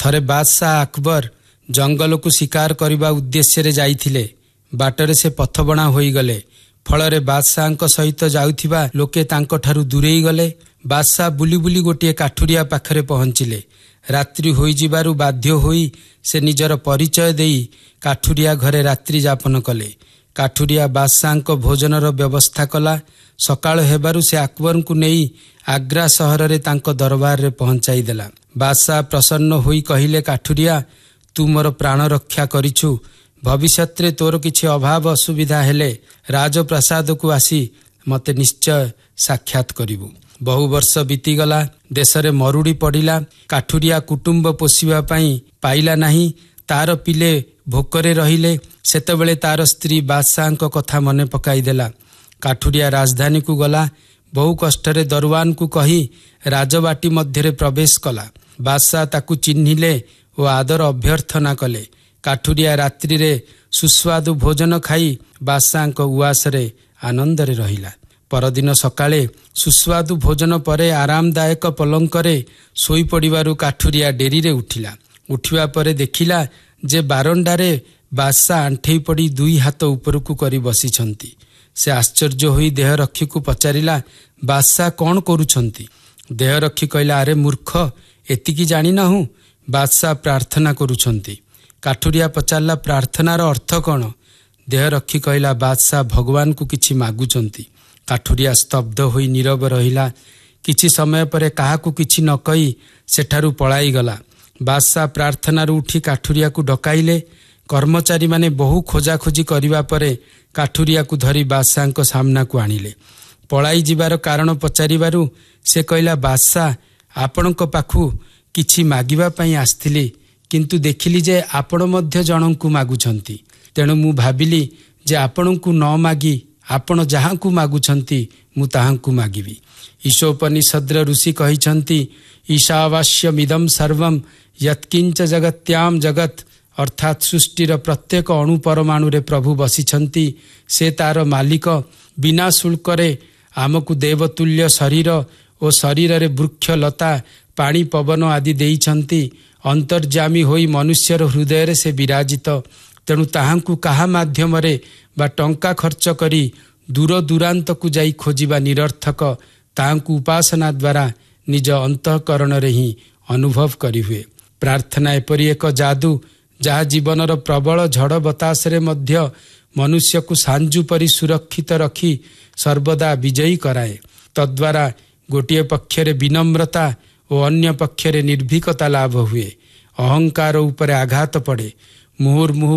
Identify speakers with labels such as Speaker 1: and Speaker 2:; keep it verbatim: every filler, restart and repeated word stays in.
Speaker 1: ଥରେ ବାଦଶାହ ଆକବର ଜଙ୍ଗଲକୁ ଶିକାର କରିବା ଉଦ୍ଦେଶ୍ୟରେ ଯାଇଥିଲେ। ବାଟରେ ସେ ପଥବଣା ହୋଇଗଲେ। ଫଳରେ ବାଦଶାହଙ୍କ ସହିତ ଯାଉଥିବା ଲୋକେ ତାଙ୍କଠାରୁ ଦୂରେଇ ଗଲେ। ବାଦଶାହ ବୁଲି ବୁଲି ଗୋଟିଏ କାଠୁରିଆ ପାଖରେ ପହଞ୍ଚିଲେ। ରାତ୍ରି ହୋଇଯିବାରୁ ବାଧ୍ୟ ହୋଇ ସେ ନିଜର ପରିଚୟ ଦେଇ କାଠୁରିଆ ଘରେ ରାତ୍ରି ଯାପନ କଲେ। କାଠୁରିଆ ବାଦଶାହଙ୍କ ଭୋଜନର ବ୍ୟବସ୍ଥା କଲା। ସକାଳ ହେବାରୁ ସେ ଆକବରଙ୍କୁ ନେଇ ଆଗ୍ରା ସହରରେ ତାଙ୍କ ଦରବାରରେ ପହଞ୍ଚାଇ ଦେଲା। ବାଦଶାହ ପ୍ରସନ୍ନ ହୋଇ କହିଲେ, କାଠୁରିଆ, ତୁ ମୋର ପ୍ରାଣ ରକ୍ଷା କରିଛୁ। ଭବିଷ୍ୟତରେ ତୋର କିଛି ଅଭାବ ଅସୁବିଧା ହେଲେ ରାଜପ୍ରାସାଦକୁ ଆସି ମୋତେ ନିଶ୍ଚୟ ସାକ୍ଷାତ କରିବୁ। ବହୁ ବର୍ଷ ବିତିଗଲା। ଦେଶରେ ମରୁଡ଼ି ପଡ଼ିଲା। କାଠୁରିଆ କୁଟୁମ୍ବ ପୋଷିବା ପାଇଁ ପାଇଲା ନାହିଁ। ତାର ପିଲେ ଭୋକରେ ରହିଲେ। ସେତେବେଳେ ତାର ସ୍ତ୍ରୀ ବାଦଶାହଙ୍କ କଥା ମନେ ପକାଇଦେଲା। କାଠୁରିଆ ରାଜଧାନୀକୁ ଗଲା। ବହୁ କଷ୍ଟରେ ଦରୱାନକୁ କହି ରାଜବାଟୀ ମଧ୍ୟରେ ପ୍ରବେଶ କଲା। ବାଦଶାହ ତାକୁ ଚିହ୍ନିଲେ ଓ ଆଦର ଅଭ୍ୟର୍ଥନା କଲେ। କାଠୁରିଆ ରାତ୍ରିରେ ସୁସ୍ୱାଦୁ ଭୋଜନ ଖାଇ ବାଦଶାହଙ୍କ ଉଆସରେ ଆନନ୍ଦରେ ରହିଲା। ପରଦିନ ସକାଳେ ସୁସ୍ୱାଦୁ ଭୋଜନ ପରେ ଆରାମଦାୟକ ପଲଙ୍କରେ ଶୋଇପଡ଼ିବାରୁ କାଠୁରିଆ ଡେରିରେ ଉଠିଲା। ଉଠିବା ପରେ ଦେଖିଲା ଯେ ବାରଣ୍ଡାରେ ବାଦଶାହ ଆଣ୍ଠେଇ ପଡ଼ି ଦୁଇ ହାତ ଉପରକୁ କରି ବସିଛନ୍ତି। ସେ ଆଶ୍ଚର୍ଯ୍ୟ ହୋଇ ଦେହରକ୍ଷୀକୁ ପଚାରିଲା, ବାଦଶାହ କ'ଣ କରୁଛନ୍ତି? ଦେହରକ୍ଷୀ କହିଲା, ଆରେ ମୂର୍ଖ, ଏତିକି ଜାଣିନାହୁଁ? ବାଦଶାହ ପ୍ରାର୍ଥନା କରୁଛନ୍ତି। କାଠୁରିଆ ପଚାରିଲା, ପ୍ରାର୍ଥନାର ଅର୍ଥ କ'ଣ? ଦେହରକ୍ଷୀ କହିଲା, ବାଦଶାହ ଭଗବାନଙ୍କୁ କିଛି ମାଗୁଛନ୍ତି। କାଠୁରିଆ ସ୍ତବ୍ଧ ହୋଇ ନୀରବ ରହିଲା। କିଛି ସମୟ ପରେ କାହାକୁ କିଛି ନ କହି ସେଠାରୁ ପଳାଇଗଲା। ବାଦଶାହ ପ୍ରାର୍ଥନାରୁ ଉଠି କାଠୁରିଆକୁ ଡକାଇଲେ। କର୍ମଚାରୀମାନେ ବହୁ ଖୋଜାଖୋଜି କରିବା ପରେ କାଠୁରିଆକୁ ଧରି ବାଦଶାହଙ୍କ ସାମ୍ନାକୁ ଆଣିଲେ। ପଳାଇ ଯିବାର କାରଣ ପଚାରିବାରୁ ସେ କହିଲା, ବାଦଶାହ, ଆପଣଙ୍କ ପାଖକୁ କିଛି ମାଗିବା ପାଇଁ ଆସିଥିଲି, କିନ୍ତୁ ଦେଖିଲି ଯେ ଆପଣ ମଧ୍ୟ ଜଣଙ୍କୁ ମାଗୁଛନ୍ତି। ତେଣୁ ମୁଁ ଭାବିଲି ଯେ ଆପଣଙ୍କୁ ନ ମାଗି ଆପଣ ଯାହାଙ୍କୁ ମାଗୁଛନ୍ତି ମୁଁ ତାହାଙ୍କୁ ମାଗିବି। ଈଶୋପନିଷଦର ଋଷି କହିଛନ୍ତି, ଈଶାବାସ୍ୟମିଦଂ ସର୍ବମ୍ ୟତ୍କିଞ୍ଚ ଜଗତ୍ୟାମ୍ ଜଗତ୍, ଅର୍ଥାତ୍ ସୃଷ୍ଟିର ପ୍ରତ୍ୟେକ ଅଣୁ ପରମାଣୁରେ ପ୍ରଭୁ ବସିଛନ୍ତି। ସେ ତାର ମାଲିକ। ବିନା ଶୁଳ୍କରେ ଆମକୁ ଦେବତୁଲ୍ୟ ଶରୀର ଓ ଶରୀରରେ ବୃକ୍ଷ ଲତା ପାଣି ପବନ ଆଦି ଦେଇଛନ୍ତି। ଅନ୍ତର୍ଯାମୀ ହୋଇ ମନୁଷ୍ୟର ହୃଦୟରେ ସେ ବିରାଜିତ। ତେଣୁ ତାହାଙ୍କୁ କାହା ମାଧ୍ୟମରେ ବା ଟଙ୍କା ଖର୍ଚ୍ଚ କରି ଦୂର ଦୂରାନ୍ତକୁ ଯାଇ ଖୋଜିବା ନିରର୍ଥକ। ତାହାଙ୍କୁ ଉପାସନା ଦ୍ୱାରା ନିଜ ଅନ୍ତଃକରଣରେ ହିଁ ଅନୁଭବ କରିହୁଏ। ପ୍ରାର୍ଥନା ଏପରି ଏକ ଯାଦୁ ଯାହା ଜୀବନର ପ୍ରବଳ ଝଡ଼ ବତାସରେ ମଧ୍ୟ ମନୁଷ୍ୟକୁ ସାଞ୍ଜୁ ପରି ସୁରକ୍ଷିତ ରଖି ସର୍ବଦା ବିଜୟୀ କରାଏ। ତଦ୍ୱାରା ଗୋଟିଏ ପକ୍ଷରେ ବିନମ୍ରତା ଓ ଅନ୍ୟ ପକ୍ଷରେ ନିର୍ଭୀକତା ଲାଭ ହୁଏ। ଅହଙ୍କାର ଉପରେ ଆଘାତ ପଡ଼େ। ମୁହୁର୍ମୁହୁ